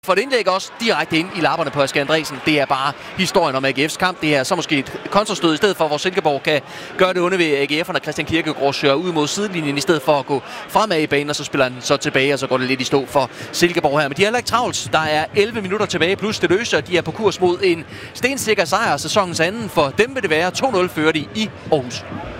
For et indlæg også direkte ind i lapperne på Asger Andresen. Det er bare historien om AGF's kamp. Det er så måske et kontrastød i stedet for, hvor Silkeborg kan gøre det onde ved AGF'erne. Christian Kierkegaard søger ud mod sidelinjen i stedet for at gå fremad i banen, og så spiller han så tilbage, og så går det lidt i stå for Silkeborg her. Men de er heller ikke travlt. Der er 11 minutter tilbage, plus det løse, og de er på kurs mod en stensikker sejr. Sæsonens anden. For dem vil det være 2-0 fører de i Aarhus.